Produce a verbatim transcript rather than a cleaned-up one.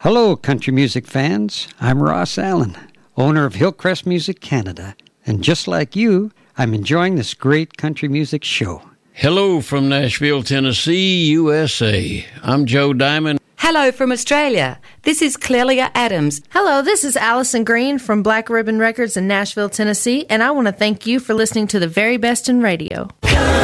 Hello, country music fans. I'm Ross Allen, owner of Hillcrest Music Canada. And just like you, I'm enjoying this great country music show. Hello from Nashville, Tennessee, U S A. I'm Joe Diamond. Hello from Australia. This is Clelia Adams. Hello, this is Allison Green from Black Ribbon Records in Nashville, Tennessee, and I want to thank you for listening to the very best in radio.